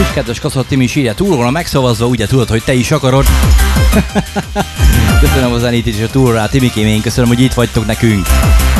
Kedves Kaszat Timi is írja, túl volna megszavazva, ugye tudod, hogy te is akarod. Köszönöm a zenét és a túl rá, Timikém, én köszönöm, hogy itt vagytok nekünk.